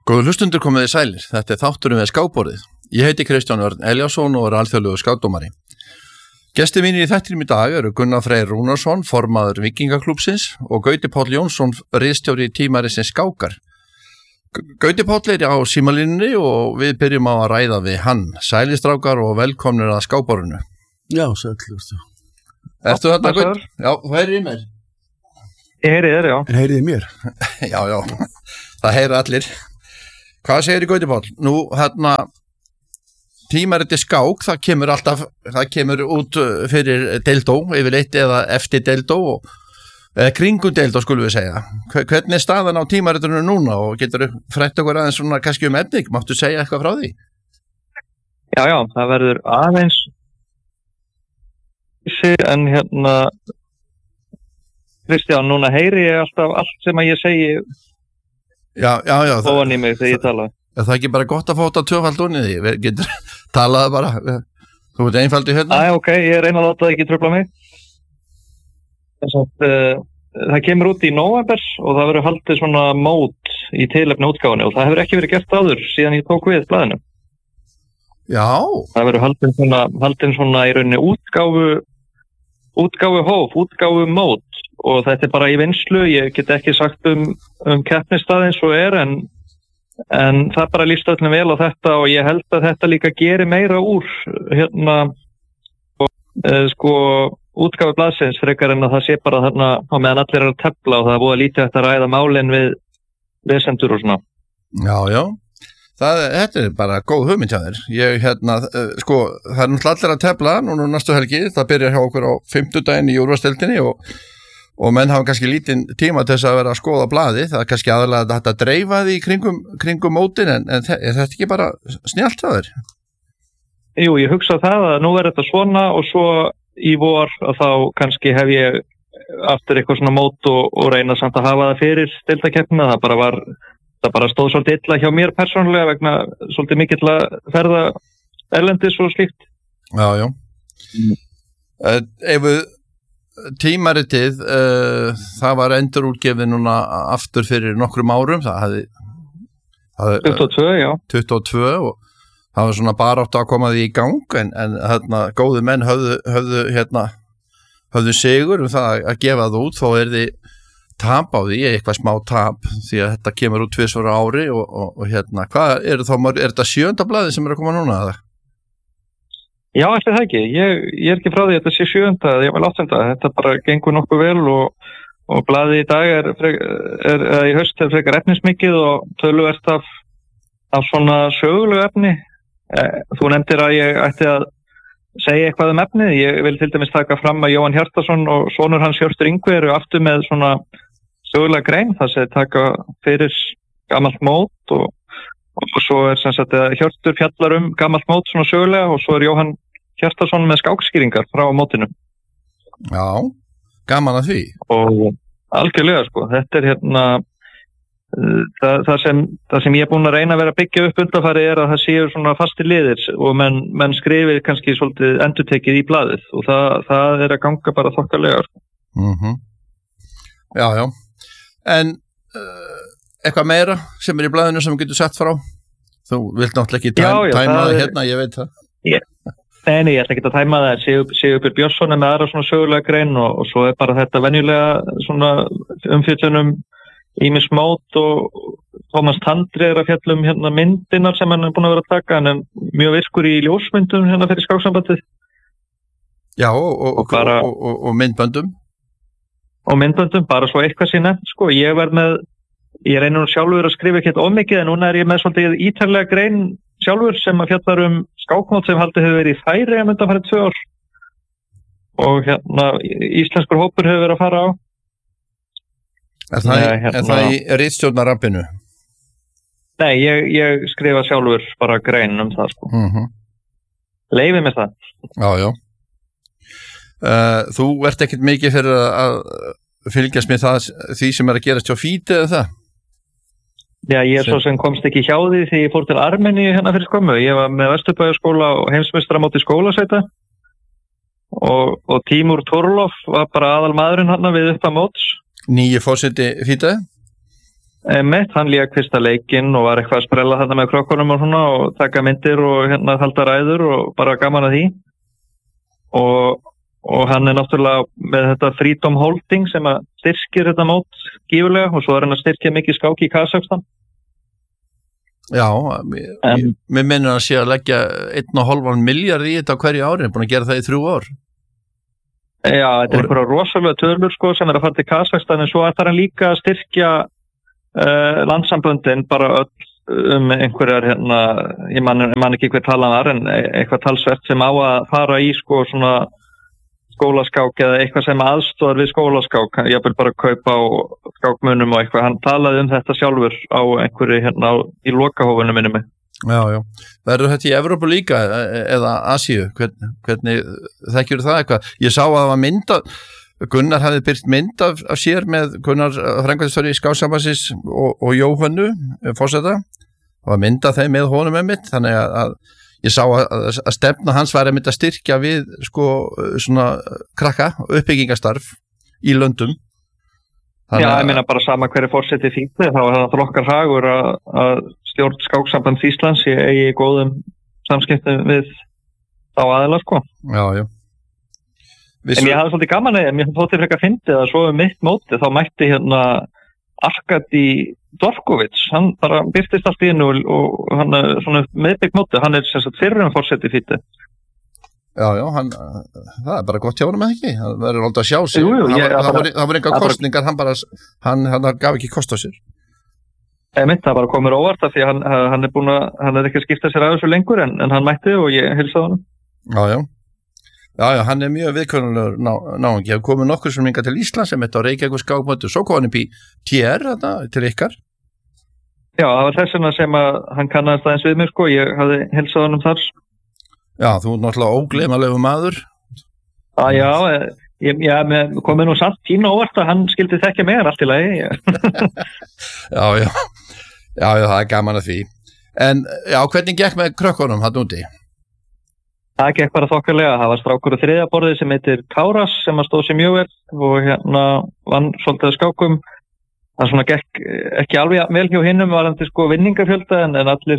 Góður hlustundur komiði sælir, þetta þátturinn við skákborðið. Ég heiti Kristján Örn Elíasson og alþjóðlegur skákdómari. Gestir mínir í þættinum í dag eru Gunnar Freyr Rúnarsson, formaður Víkingaklúbbsins og Gauti Páll Jónsson, ritstjóri tímarisins Skákar. Gauti Páll er á símalínunni og við byrjum á að ræða við hann. Sælistrákar og velkomnir að skákborðinu. Já, sællustu. Ertu þarna, Gauti? Já, þú heyrir í mér. Ég heyri þér, já. En heyriði mér? Já, það heyra allir. Hvað segir í Gauti Páll? Nú, tímariti skák, það kemur út fyrir deildó, yfirleitt eða eftir deildó, eða kringum deildó skulum við segja. Hvernig er staðan á tímaritinu núna og getur þú frætt okkur aðeins svona kannski efning? Máttu segja eitthvað frá því? Já, það verður aðeins en Kristján, núna heyri ég alltaf allt sem að ég segi ofan í mig þegar ég tala. Það er ekki bara gott að fá þetta tvöfald onni því, við getur talað bara, þú ert einfaldi hérna. Ok, ég reyna að láta það ekki trufla mig. Það kemur út í nóvember og það verður haldið svona mót í tilefni útgáfunni og það hefur ekki verið gert áður síðan ég tók við blaðinu. Já. Það verður haldið svona í rauninni útgáfu mót og þetta er bara í vinnslu, ég get ekki sagt keppnisstað eins og en það bara líst öllum vel á þetta og ég held að þetta líka gerir meira úr útgáfu blaðsins frekar en að það sé bara þarna á meðan allir eru að tefla og það er búið að lítið eftir að ræða málin við lesendur og svona. Já. Þetta er bara góð hugmynd hjá þér. Það er náttúrulega allir að tefla núna næstu helgi, það byrjar hjá okkur á 5. daginn í úrvalsdeildinni og menn hafa kannski lítinn tíma til þess að vera að skoða blaði, það er kannski aðalega þetta að dreifa því kringum mótin en er þetta ekki bara snjallt hjá þér? Jú, ég hugsa það að nú er þetta svona og svo í vor að þá kannski hef ég aftur eitthvað svona mót og reyna samt að hafa það fyrir deildakeppnina, það bara stóð svolítið illa hjá mér persónulega vegna svolítið mikill að ferða erlendis og slíkt. Já. Ef við tímaritið, það var endurútgefið núna aftur fyrir nokkrum árum, það hafði 22, já. 22 og það var svona bara átt að koma því í gang en góðu menn höfðu sigur það að gefa það út, þó er því tap á því, eitthvað smá tap því að þetta kemur út 2 ári og hvað er þetta 7. blaði sem er að koma núna eða? Já, ætli það ekki. Ég er ekki frá því að þetta sé 7. ég var 8. Þetta bara gengur nokkuð vel og blaðið í dag í haust er frekar efnismikið og töluvert af svona sögulegu efni. Þú nefndir að ég ætti að segja eitthvað efnið. Ég vil til dæmis taka fram að Jóhann Hjartarson og sonur hans Hjörtur Yngvi eru aftur með svona sögulega grein, það sé taka fyrir gamalt mót og svo er sem sagt að Hjörtur fjallar gamalt mót svona sögulega og svo er Jóhann Hjartarson með skákskýringar frá mótinu. Já, gaman að því. Og algjörlega þetta er það sem ég er búin að reyna að vera að byggja upp undanfari er að það séu svona fastir liðir og menn skrifir kannski svolítið endurtekið í blaðið og það er að ganga bara þokkalega. Já. En eitthvað meira sem er í blaðinu sem þú getur sett frá? Þú vilt náttúrulega ekki tæma það hérna, ég veit það. Nei, ég ætla ekki að tæma það. Sigurbjörn Björnsson er með aðra svona sögulega grein og svo er bara þetta venjulega svona umfjöllunum ýmis mót og Tómas Tandri er að fjallum myndinar sem hann er búin að vera að taka, hann er mjög virkur í ljósmyndum fyrir skáksambandið. Já, og myndböndum. Og myndböndum, bara svo eitthvað sé nefnt, ég reynir nú sjálfur að skrifa ekkert of mikið en núna er ég með svolítið ítarlega grein sjálfur sem að fjallar skákmót sem haldið hefur verið í Færeyjum að mynda farið 2 ár og íslenskur hópur hefur verið að fara á. Er það í ritstjórnarrampinu? Nei, ég skrifa sjálfur bara grein það Leyfið mér það. Já. Þú ert ekkert mikið fyrir að fylgjast með því sem er að gerast hjá Fíti eða það? Já, ég svo sem komst ekki hjá því þegar ég fór til Armeníu fyrir skömmu. Ég var með Vesturbæjarskóla og heimsmeistaramót í skólasveita og Tímur Torlof var bara aðal maðurinn við uppa móts. Nýji forseti Fíti? Einmitt, hann lék fyrsta leikinn og var eitthvað að sprella þarna með krökkunum og svona og taka myndir og halda ræður og bara gaman að því og hann náttúrulega með þetta Freedom Holding sem að styrkir þetta mót gífurlega og svo hann að styrkja mikið skák í Kazakstan. Já, mér minnir að sé að leggja 1,5 milljarð í þetta hverju ári, búin að gera það í 3 ár. Já, þetta einhverja rosalega tölur sko sem að fara til Kazakstan en svo ætlar hann líka að styrkja landsamböndin bara öll einhverjar ég man ekki hver talan var en eitthvað talsvert sem á að fara í sko svona skólaskák eða eitthvað sem aðstoðar við skólaskák, ég vil bara kaupa á skákmunum og eitthvað, hann talaði þetta sjálfur á einhverju í lokahófunum minni mig. Já, verður þetta í Evrópu líka eða Asíu, hvernig þekkjur það eitthvað? Ég sá að það var myndað Gunnar hafði byrt mynd af sér með Gunnar framkvæmdastjóri Skáksambandsins og Jóhönnu forseta og að mynda þeim með honum einmitt þannig að ég sá að stefna hans var einmitt að styrkja við sko svona krakka uppbyggingastarf í löndum. Já, ég meina bara sama hverju forseti fíkni þá er það okkar hagur að stjórn Skáksambands Íslands eigi góðum samskiptum við þá aðila sko. Já. En ég hafði svolítið gaman að mér þótti frekar fyndið að svo mitt móti þá mætti Arkadi Dorkovits, hann bara birtist allt í hennu og hann er svona meðbyggt móti, hann er sem sagt fyrrum forseti fíti. Já, það er bara gott hjá honum eða ekki, það verður alltaf að sjá sig, það var enga kostningar, hann gaf ekki kost á sér. Það bara komur óvart af því hann er ekki að skipta sér að þessu lengur en hann mætti og ég heilsaði honum. Já, hann er mjög viðkvæmlegur náungi. Ég hef komið nokkur sem hingað til Ísland sem þetta á Reykjavík skákmóti og svo kom hann upp í TR til ykkar. Já, það var þess vegna sem að hann kannaðist aðeins við mig sko, ég hafði heilsað honum þar. Já, þú er náttúrulega ógleymanlegur maður. Já, ég komið nú samt pínu óvart að hann skildi þekkja mig allt í lagi. Já, það er gaman að því. En já, hvernig gekk með krökkunum hann úti? Það gekk bara þokkarlega, það var strákur á þriðja borði sem heitir Káras sem að stóð sér mjög vel og vann svolítið skákum. Það svona gekk ekki alveg vel hjá hinnum varandi sko vinningafjölda en allir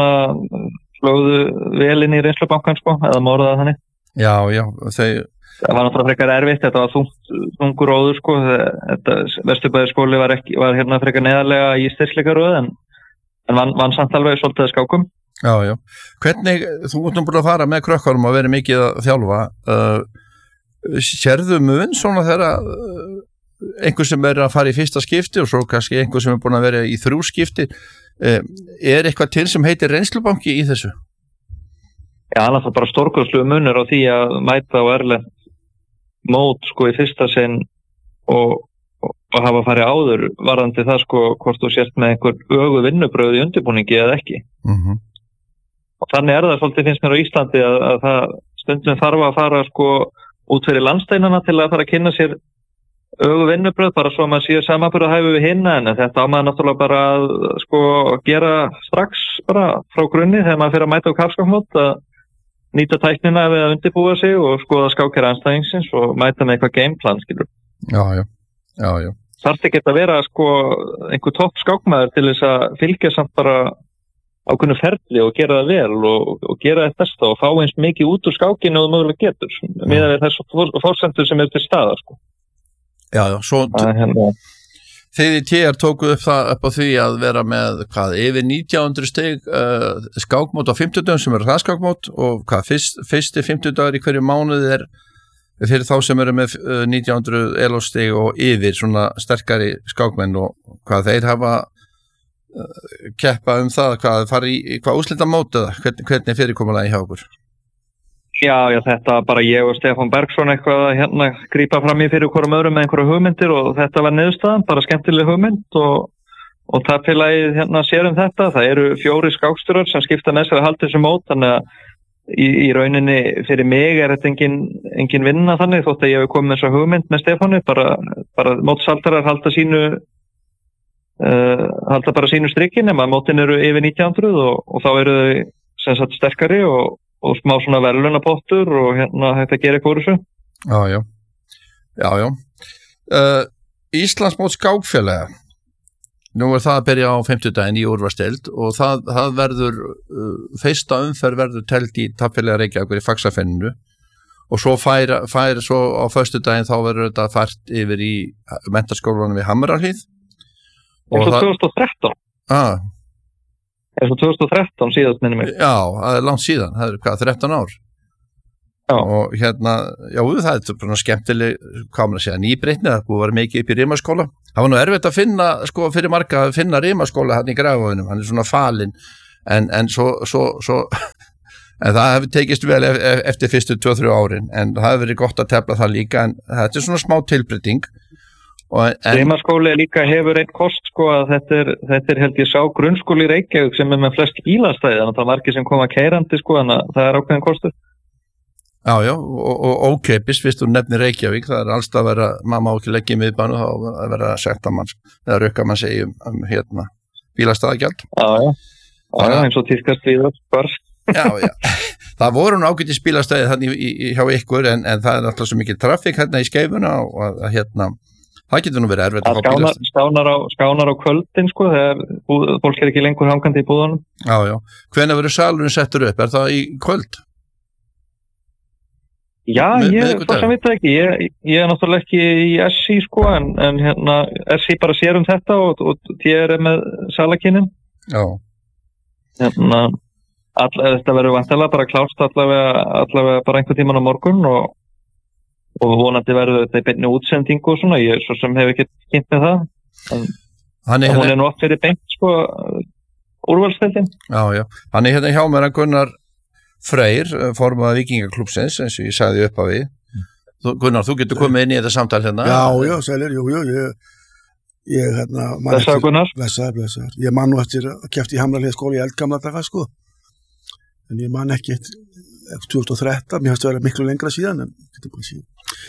slóðu vel inn í reynslubankan sko, eða morðað þannig. Já, það var náttúrulega frekar erfitt, þetta var þungur róður sko, Vesturbæðarskóli var frekar neðarlega í styrkleikaröð en vann samt alveg svolítið skákum. Já. Hvernig, þú ert búin að fara með krökkunum og verið mikið að þjálfa, sérðu mun svona þegar einhver sem er að fara í fyrsta skipti og svo kannski einhver sem er búin að vera í 3 skipti, er eitthvað til sem heitir reynslubanki í þessu? Já, það er bara stórkostlegur munur á því að mæta á erlend mót sko í fyrsta sinn og hafa farið áður varðandi það sko hvort þú sért með einhver ögu vinnubröð í undirbúningi eða ekki. Og þannig það svolítið finnst mér á Íslandi að það stundum þarf að fara sko út fyrir landsteinana til að fara að kynna sér ögu vinnubröð bara svo að maður séu samanburðarhæfu við hinna en þetta á maður náttúrulega bara að sko gera strax bara frá grunni þegar maður fyrir að mæta á kapskákmót að nýta tæknina við að undirbúa sig og skoða skákera anstæðingsins og mæta með eitthvað gameplan skilur. Já. Þarf ekki að vera sko einhver topp skákmaður til þess að fylgja samt bara ákveðnu ferli og gera það vel og gera þetta besta og fá eins mikið út úr skákinu og mögulega getur miðað við þessu fórsendur sem til staðar sko. Já, svo þið í TR tókuð upp á því að vera með yfir 1900 stig skákmót á 50 dögum sem eru hraðskákmót og fyrsti 50 dagar í hverju mánuði er fyrir þá sem eru með 1900 elostig og yfir svona sterkari skákmenn og þeir hafa keppa það, fara í hvað úrslita mót eða hvernig fyrirkomulagi hjá okkur? Já, þetta bara ég og Stefán Bergsson eitthvað að grípa fram í fyrir hverjum öðrum með einhverju hugmyndir og þetta var niðurstaðan, bara skemmtileg hugmynd og það félagið sér þetta, það eru 4 skákstjórar sem skipta með sér að halda þessu mót þannig að í rauninni fyrir mig er þetta engin vinna þannig þótt að ég hef komið með þessa hugmynd með Stefáni, bara mótsaldarar halda bara sínu strikkin nema mótin eru yfir 1900 og þá eru þau sem sagt sterkari og smá svona verðlaunapottur og hægt að gera eitthvað úr þessu. Já. Íslandsmót skákfélaga Nú það að byrja á 50 í úrvalsdeild og það verður fyrsta umferð verður telt í Tafélaga Reykjavíkur í Faxafenninu og svo fær svo á föstudaginn þá verður þetta fært yfir í menntaskólanum við Hamrahlíð. Og 2013. Eins og 2013 síðast minni mig. Já, það langt síðan, það 13 ár. Já. Og það bara skemmtileg, hvað maður að segja, nýbreytni, það búið að vera mikið upp í rimaskóla. Það var nú erfitt að finna, fyrir marga að finna rimaskóla hann í Grafarvoginum, hann svona falinn, en svo en það hefur tekist vel eftir fyrstu 2-3 árin, en það hefur verið gott að tefla það líka, en þetta svona smá tilbreyting. Rimaskóli líka hefur einn kost að þetta held ég sá grunnskóli í Reykjavík sem með flest bílastæði, þannig að það margir sem koma keyrandi þannig að það ákveðin kostur. Já, og ókeipis, fyrst þú nefnir Reykjavík, það allstað að vera, maður má ekki leggja í miðbánu, þá að vera að sekta manns, eða rukka mann segi bílastæðagjald. Já, eins og tískast við það. Já, það voru nú ágætis bílastæði þannig hjá ykkur, en það náttúrulega svo mikið trafík hérna í Skeifuna og það getur nú verið erfitt að fá bílastæði. Skánar á kvöldin, þegar fólk ekki lengur hangandi í búðunum. Já. Hvenær verður salurinn settur upp? Það í kvöld? Já, ég veit það ekki. Ég náttúrulega ekki í SI, en SI bara sér þetta og ég með salakynnin. Já. Þetta verður vantilega bara klárt allavega bara einhver tíman á morgun og vonandi verður þetta í beinni útsendingu og svona, ég svo sem hef ekki kynnt með það, en hún nú oft fyrir beint úrvalsdeildin. Já, hann hérna hjá mér að Gunnar Freyr, formaður Víkingaklúbbsins, eins og ég sagði upp á við. Gunnar, þú getur komið inn í þetta samtal hérna. Já, sælir, ég Blessaður Gunnar. Blessaður. Ég man nú eftir að keppt í Hamrahlíð skóla í eldgamla daga, en ég man ekki 2013, mér hafði verið miklu lengra síðan, en getur búin síðan.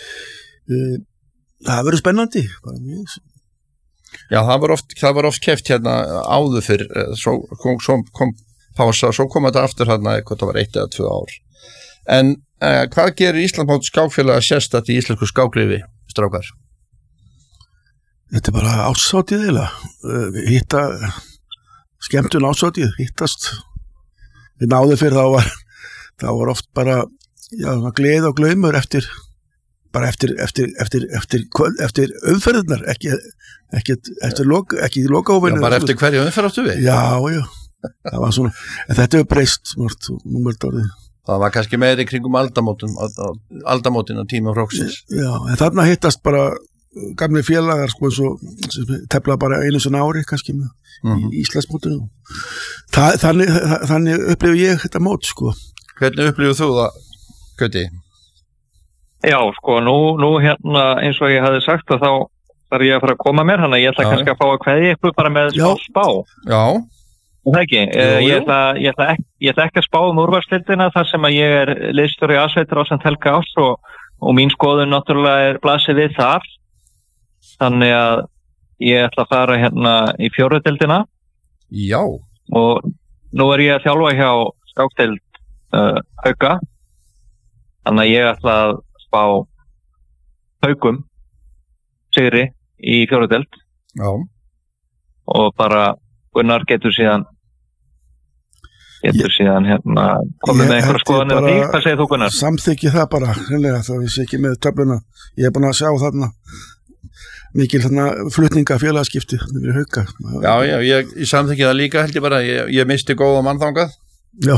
Það verður spennandi bara mjög. Já, það var oft keppt hérna áður fyrr, svo kom pása, svo kom þetta aftur hérna eitthvað, það var 1 eða 2 ár. En hvað gerir Íslandsmót skákfélaga sérstakt í íslensku skáklífi, strákar? Þetta bara ásátíð hitta skemmtun ásátíð, hittast við náðu fyrir þá var oft bara gleði og glaumur eftir umferðirnar, ekki lokahófinu. Já, bara eftir hverju umferð áttu við? Já, það var svona, en þetta hefur breyst það var kannski meiri kringum aldamótin á tíma hróksins. Já, en þarna hittast bara gamli félagar sem tefla bara einu svona ári kannski með Íslandsmótinu. Þannig upplifu ég þetta mót. Hvernig upplifur þú það, Gauti? Já, nú eins og ég hafði sagt að þá þarf ég að fara að koma mér, þannig að ég ætla kannski að fá að kveðja ykkur bara með spá. Já. Það ekki. Ég ætla ekki að spá úrvalsdeildina þar sem að ég liðstjóri A-sveitar ásamt Helga Áss og mín skoðun náttúrulega blasið við þar. Þannig að ég ætla að fara í 4. deildina. Já. Og nú ég að þjálfa hjá skákdeild Hauka. Þannig að ég ætla að spá Haukum sigri í 4. deild. Já. Og bara Gunnar getur síðan komið með einhverja skoðanir á því. Hvað segir þú, Gunnar? Samþykki það bara, hreinlega, þá ég sé ekki með töfluna. Ég búin að sjá þarna mikil flutninga félagaskipti við Hauka. Já, ég samþykki það líka, held ég bara, ég misti góða mann þangað. Já.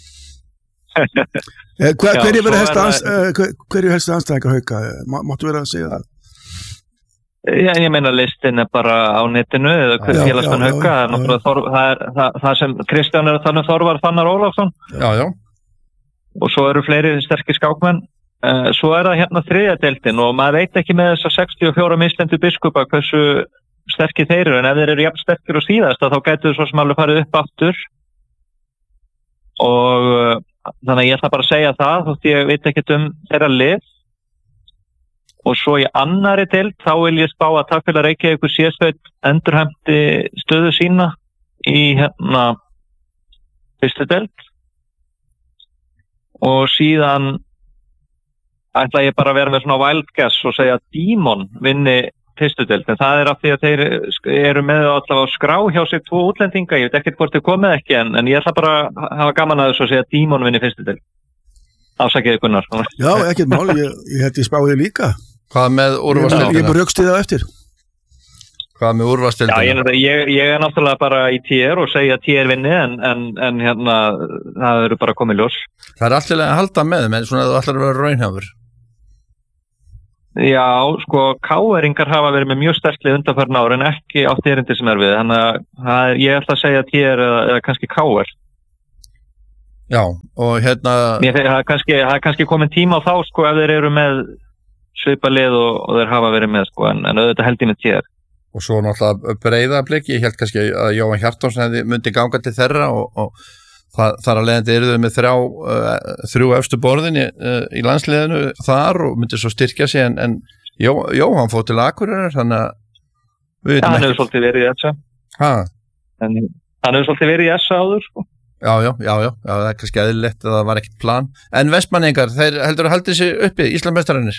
Hverju helstu anstæðingar Hauka? Máttu vera að segja það? Já, ég meina listin bara á netinu eða hver félagsmenn Hauka, það sem Kristján að tala Þorvar Fannar Ólafsson. Já. Og svo eru fleiri sterkir skákmenn. Svo það 3. deildin og maður veit ekki með þess að 64 mislendu biskupa hversu sterkir þeir eru, en ef þeir eru jafn sterkir og síðast þá gætu þau svo sem alveg farið upp aftur. Og þannig að ég ætla bara að segja það þótt ég veit ekkert þeirra lið. Og svo í annari deild þá vil ég spá að Tafélag Reykjavíkur C-sveit endurhemti stöðu sína í 1. deild. Og síðan ætla ég bara að vera með svona wild guess og segja að Dímon vinni fyrstu deild, en það af því að þeir eru með allavega á skrá hjá sér 2 útlendinga, ég veit ekkert hvort þeir komið ekki, en ég ætla bara að hafa gaman að þessu að segja Dímon vinni fyrstu deild. Afsakið Gunnar. Já, ekkert mál, ég held ég spáði líka. Hvað með úrvalsdeildina? Ég bara röksti það eftir. Hvað með úrvalsdeildina? Já, ég náttúrulega bara í TR og segja að TR vinni, en hérna, það eru bara komið ljós. Það alltaf að halda með þeim, en svona það ætlar að vera raunhafur. Já, sko, K-eringar hafa verið með mjög sterklið undanfarna ár en ekki átt erindi sem við, þannig að ég ætla að segja TR eða kannski K-er. Já, og hérna... Það er kannski komin tíma á þá, sko, ef þeir eru með svipalið og þeir hafa verið með, sko, en auðvitað held ég með TR. Og svo náttúrulega Breiðablik, ég held kannski að Jóhann Hjartarson myndi ganga til þeirra og þar að leiðandi eru þau með 3 efstu borðin í landsliðinu þar og myndi svo styrkja sig en Jóhann fór til Akureyrar, þannig að hann hefur svolítið verið í SA. Hann hefur svolítið verið í SA áður, sko. Já, það er kannski eðlilegt að það var ekkert plan. En Vestmanningar, þeir heldur að halda sig uppi, Íslandsmeistararnir?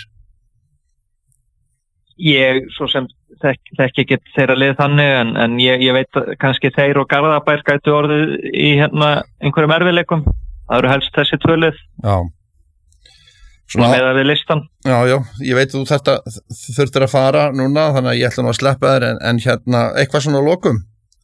Ég svo sem þekki ekki þeirra lið þannig, en ég veit kannski þeir og Garðabær gætu orðið í einhverjum erfiðleikum. Það eru helst þessi 2 lið. Já. Svona með að við listan. Já, ég veit að þú þurftir að fara núna, þannig að ég ætla nú að sleppa þér, en eitthvað svona á lokum?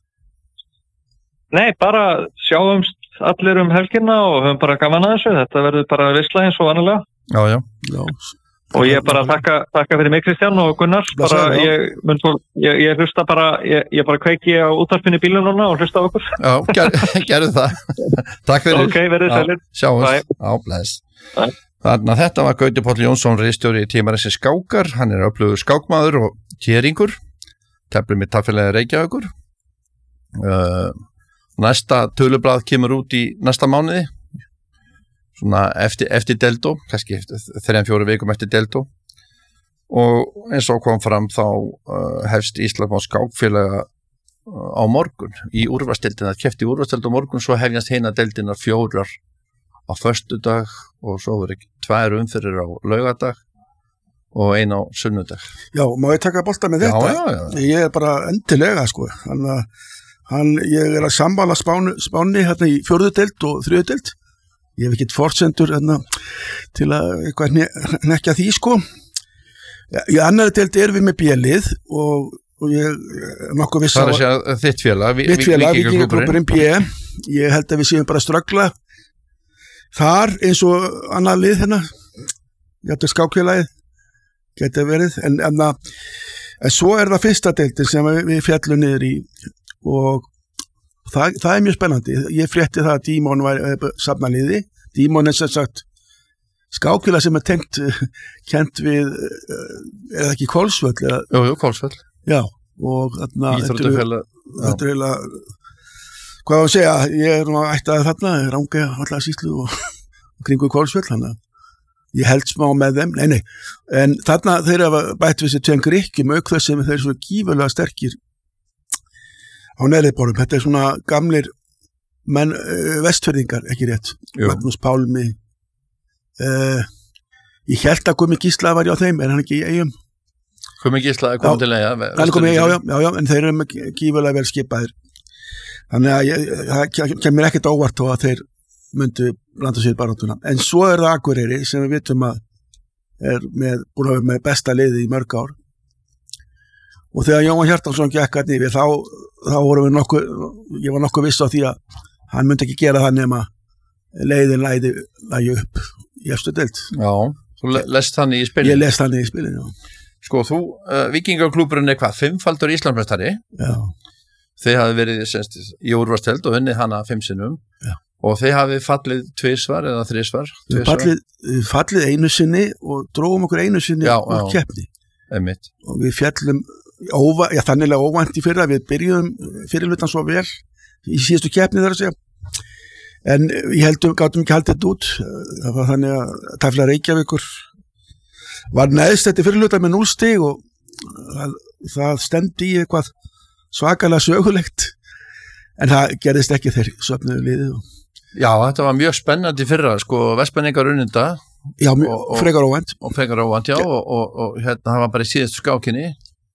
Nei, bara sjáumst allir helgina og höfum bara gaman að þessu. Þetta verður bara veisla eins og vanalega. Já. Og ég bara þakka fyrir mig Kristján og Gunnar, ég hlusta bara, ég bara kveiki á útvarpinu í bílunum núna og hlusta á okkur. Já, gerðu það. Takk fyrir. Ok, verið sælir. Sjáumst. Já, bless. Þannig að þetta var Gauti Páll Jónsson, ritstjóri í tímarisins Skákar, hann er öflugur skákmaður og kjeringur, teflum í Tafélagi Reykjavíkur. Næsta tölublað kemur út í næsta mánuði. Svona eftir Deldó, kannski 3-4 vikum eftir Deldó og eins og kom fram þá hefst Íslands skákfélaga á morgun í úrvalsdeildina, keppt í úrvalsdeild á morgun, svo hefjast hina deildinar 4 á föstudag og svo verður 2 umferðir á laugardag og 1 á sunnudag. Já, má ég taka bolta með þetta? Já. Ég er bara endilega, sko, ég er að sammála Spáni hérna í 4. deild og 3. deild. Ég hef ekkert forsendur til að eitthvað nekja því, sko. Í annari deild erum við með B-lið og ég nokkuð viss á... Það er að segja þitt félag, Víkingaklúbburinn B. Ég held að við séum bara að ströggla þar eins og annar lið hérna. Þetta er skákfélagið, geti verið. En svo er það 1. deildin sem við fjallum niður í og það er mjög spennandi. Ég frétti það að Dímon var safnaliði. Dímon er sem sagt skákfélag sem er kennt við er það ekki Kolsvöll? Jú, Kolsvöll. Já, og þetta er heila hvað á að segja, ég er nú ættaði þarna, Rangey allar sýslu og kringu Kolsvöll, þannig að ég held smá með þeim, nei, en þarna þeir hafa bætt við sér 2 Grikkjum auk þess sem þeir eru svona gífurlega sterkir á neðriðborðum. Þetta er svona gamlir menn, vestfirðingar, ekki rétt. Jú. Magnús Pálmi. Ég held að Gumi Gísla var á þeim, er hann ekki í Eyjum? Gumi Gísla er komið til Eyja. Já, en þeir eru gífurlega vel skipaðir. Þannig að það kemur ekkert óvart á að þeir myndu blanda sér baráttuna. En svo er það Akureyri sem við vitum að er búin að vera með besta liði í mörg ár. Og þegar Jóhann Hjartarson gekk að yfir, þá vorum við ég var nokkuð viss á því að hann myndi ekki gera það nema leiðin lægi upp í efstu deild. Já, þú lest þannig í spilin. Ég lest þannig í spilin, já. Sko, Víkingaklúbburinn er hvað, 5-faldur Íslandsmeistari? Já. Þið hafi verið í úrvalsdeild og unnið hana 5 sinnum. Já. Og þið hafi fallið 2 eða 3 svar? Fallið 1 sinni og drógum okkur 1 sinni úr keppni. Einmitt. Og við fjallum þannilega óvænt í fyrra, við byrjuðum fyrirlutan svo vel í síðustu keppni þar að segja, en gátum ekki haldið þetta út. Það var þannig að Tafla Reykjavíkur var neðst þetta fyrirlutan með 0 stig og það stemdi í eitthvað svakalega sögulegt, en það gerðist ekki, þeir söfnuðu liðið. Já, þetta var mjög spennandi fyrra, sko, Vestmanningar unnunda. Já, frekar óvænt. Og frekar óvænt, já, og hérna, það var bara í síðustu skákinni.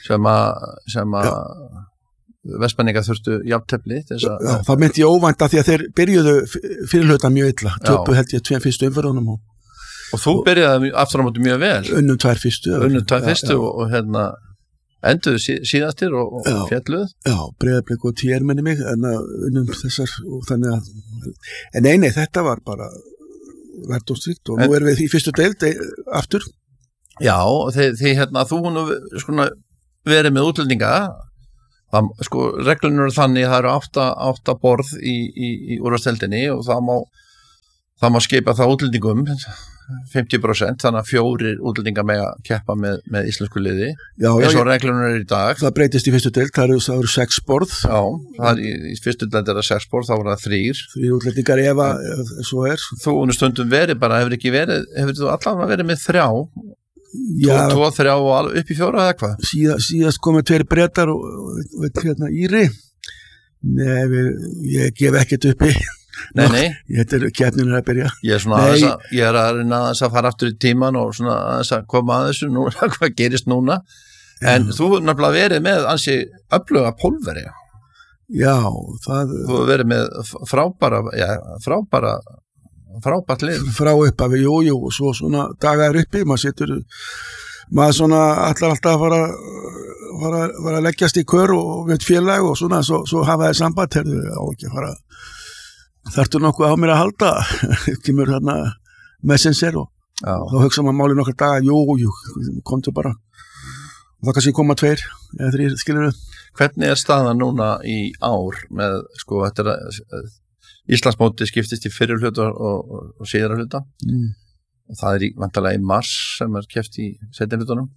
sem að Vestmanningar þurftu jafntefli. Já, það myndi ég óvænt að því að þeir byrjuðu fyrirhluta mjög illa, töpu held ég 2 fyrstu umferðunum og þú byrjaði aftur á móti mjög vel. Unnum 2 fyrstu og enduðu síðastir og fjalluð. Já, Breiðablik og TR minni mig en unnum þessar og þannig að en þetta var bara lærdómsríkt og nú erum við í fyrstu deild aftur. Já, þú hún verið með útlendinga. Reglunum eru þannig að það eru 8 borð í úrvarsdeildinni og það má skipa það útlendingum 50%, þannig að 4 útlendingar mega keppa með íslensku liði eins og reglunum eru í dag. Það breytist í fyrstu deild, það eru 6 borð. Já, í fyrstu deild er það 6 borð, þá voru það 3. 3 útlendingar ef svo er. Þú stundum verið bara, hefur þú allan verið með 3? 2, 3 og upp í 4 eða hvað? Síðast komið 2 Bretar og Íri. Nei, ég gef ekkert uppi. Nei. Þetta er keppnin að byrja. Ég er að reyna að fara aftur í tíman og að koma að þessu núna, hvað gerist núna. En þú nefnilega verið með ansi öfluga pólveri. Já, þú hefur verið með frábært lið. Frá uppafi, jú, og svo svona dagar uppi, maður svona alltaf að fara að leggjast í kör og við félag og svona, svo hafa það samband, á ekki að fara, þarftu nokkuð á mér að halda, kemur hérna messenger og þá hugsa maður máli nokkar daga, jú, komdu bara, og það kannski koma 2 eða 3, skilur við. Hvernig er staðan núna í ár með, þetta er Íslandsmóti skiptist í fyrri hluta og síðara hluta og það er vantarlega í mars sem er keppt í seinni hlutunum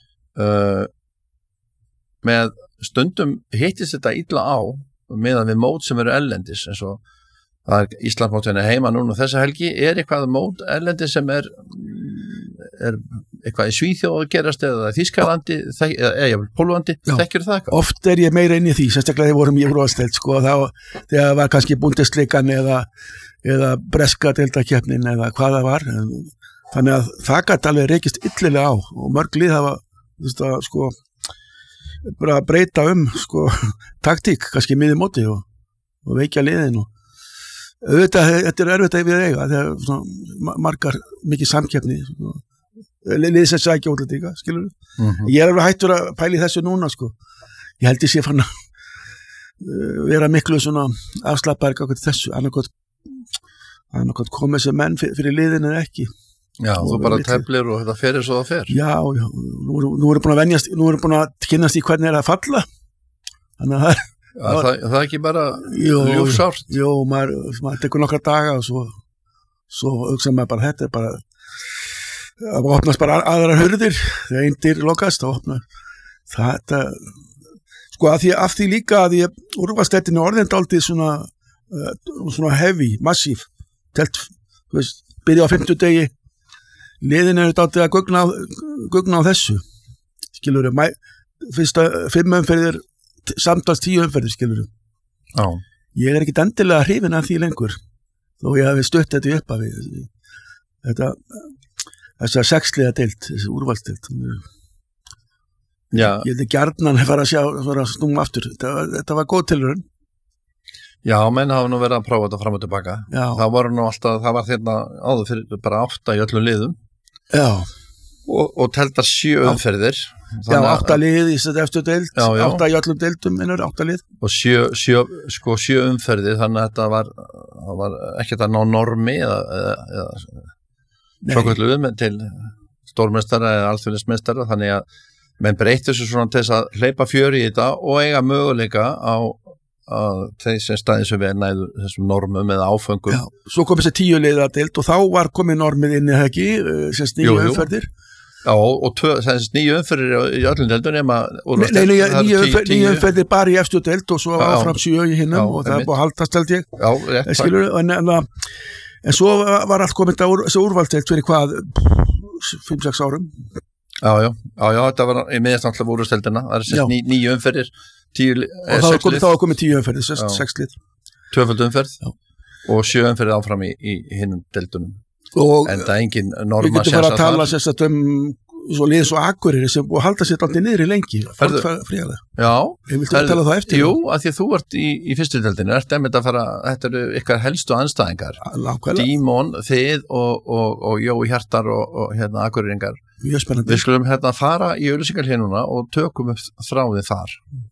með stundum hittist þetta illa á meðan við mót sem eru erlendis eins og það er Íslandsmótinu heima núna þessa helgi, er eitthvað mót erlendis sem er eitthvað í Svíþjóð að gerast eða Þýskalandi eða Pólandi, þekkir það eitthvað? Oft er ég meira inn í því, sérstaklega þegar vorum í úrvalsdeild þegar var kannski Bundesligan eða breska deildakeppnin eða hvað það var, þannig að það gæti alveg reykist illilega á og mörg lið hafa bara breyta taktík, kannski miði móti og veikja liðin og auðvitað, þetta er erfitt að við eiga þegar margar mikið samkeppni liðið sem sækja útlendinga, skilur við. Ég er alveg hættur að pæli þessu núna, Ég held ég sé fann að vera miklu svona afslappaðir eitthvað þessu, annarkot komið sem menn fyrir liðin eða ekki. Já, þú bara teflir og þetta fer svo það fer. Já, nú erum búin að venjast, nú erum búin að kynnast í hvernig er að falla. Þannig að það er ekki bara ljúfsárt. Jú, maður tekur nokkra daga og svo hugsa maður bara, þetta er bara að opnast bara aðrar hurðir þegar einn dyr lokast að opna þetta af því líka að ég úrvarsdeildin er orðin dálítið svona heavy, massív telt, byrja á 50 degi liðin er dálítið að gugna á þessu skilur við, fyrsta 5 umferðir samtals 10 umferðir skilur við. Ég er ekki endilega hrifin af því lengur þó ég hafi stutt þetta upp af þetta þessar 6-liða deild, þessi úrvalsdeild. Ég hefði gjarnan að fara að snúma aftur. Þetta var góð tilraun. Já, menn hafa nú verið að prófa þetta fram og tilbaka. Það var nú alltaf, það var þérna áður fyrir bara 8 í öllum liðum. Já. Og teltar 7 umferðir. Já, 8 lið í þetta eftir deild, 8 í öllum deildum, 8 lið. Og 7 umferðir, þannig að þetta var ekki þetta ná normi eða svokvöldu til stórmestara eða alþjóðnismestara, þannig að menn breytti þessu svona til þess að hleypa fjöri í þetta og eiga möguleika á þeir sem staðið sem við næðu þessum normum eða áföngum. Já, svo kom þessi 10 liða deild og þá var komið normið inn í það ekki, semst 9 umferðir. Já, og semst 9 umferðir í öllum deildum nema... Nei, 9 umferðir bara í efstu deild og svo áfram 7 í hinnum og það er búið að haldast held ég. Já, rétt. Skilur, en svo var allt komið þessi úrvalsdeild fyrir hvað 5-6 árum. Já, þetta var í miðjast alltaf úrvalsdeildina, það er semst 9 umferðir, 10 og þá komið 10 umferðir, 6 lið. 2 umferð og 7 umferðir áfram í hinnum deildunum. En það er engin norma við getum fara að tala svo liðið svo Akureyri sem búið að halda sér alltaf niður í lengi fríðarlega. Já. Ég viltu að tala það eftir. Jú, að því að þú ert í fyrstu deildinni, þetta eru ykkar helstu andstæðingar. Dímon, þið og Jói Hjartar og Akureyringar. Mjög spennandi. Við skulum fara í auglýsingar hér núna og tökum upp þráðið þar.